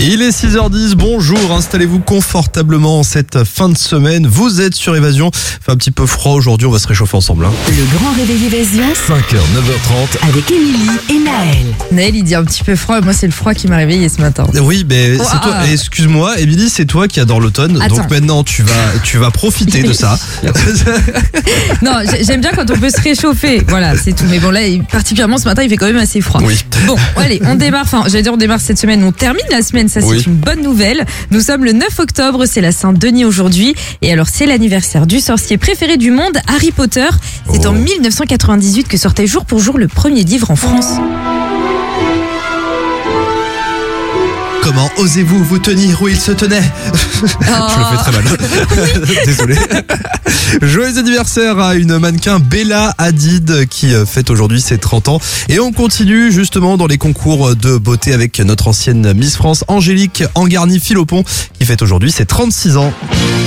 Il est 6h10, bonjour, installez-vous confortablement en cette fin de semaine. Vous êtes sur Évasion, fait un petit peu froid aujourd'hui, on va se réchauffer ensemble. Le grand réveil Évasion, 5h, 9h30. avec Émilie et Naël. Naël, il dit un petit peu froid. Moi, c'est le froid qui m'a réveillé ce matin. Oui, mais c'est toi. Et excuse-moi, Émilie, c'est toi qui adore l'automne. Attends. Donc maintenant, tu vas profiter de ça. Non, j'aime bien quand on peut se réchauffer. Voilà, c'est tout. Mais bon, là, particulièrement ce matin, il fait quand même assez froid. Oui. Bon, allez, on démarre. Enfin, j'allais dire, on démarre cette semaine. On termine la semaine. Ça, c'est Oui. une bonne nouvelle. Nous sommes le 9 octobre. C'est la Saint-Denis aujourd'hui. Et alors, c'est l'anniversaire du sorcier préféré du monde, Harry Potter. C'est en 1998 que sortait jour pour jour le premier livre en France. Comment osez-vous vous tenir où il se tenait? Je le fais très mal. Désolé. Joyeux anniversaire à une mannequin, Bella Hadid, qui fête aujourd'hui ses 30 ans. Et on continue justement dans les concours de beauté avec notre ancienne Miss France, Angélique Angarny-Philopon, qui fête aujourd'hui ses 36 ans.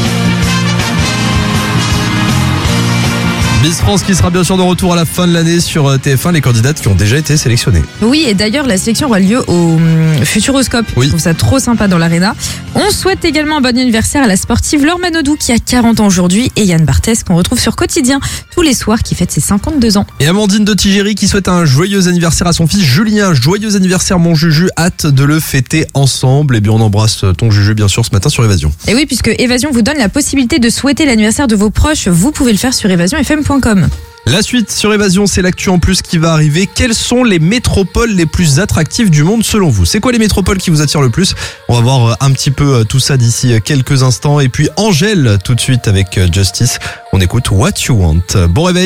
Miss France qui sera bien sûr de retour à la fin de l'année sur TF1, les candidates qui ont déjà été sélectionnées. Oui, et d'ailleurs, la sélection aura lieu au Futuroscope. Oui. Je trouve ça trop sympa dans l'Arena. On souhaite également un bon anniversaire à la sportive Laure Manodou qui a 40 ans aujourd'hui et Yann Barthès qu'on retrouve sur Quotidien tous les soirs qui fête ses 52 ans. Et Amandine de Tigéry qui souhaite un joyeux anniversaire à son fils Julien. Joyeux anniversaire mon Juju, hâte de le fêter ensemble. Et bien on embrasse ton Juju bien sûr ce matin sur Évasion. Et oui, puisque Évasion vous donne la possibilité de souhaiter l'anniversaire de vos proches, vous pouvez le faire sur évasionfm.com. La suite sur Évasion, c'est l'actu en plus qui va arriver. Quelles sont les métropoles les plus attractives du monde selon vous? C'est quoi les métropoles qui vous attirent le plus? On va voir un petit peu tout ça d'ici quelques instants. Et puis Angèle tout de suite avec Justice. On écoute What You Want. Bon réveil.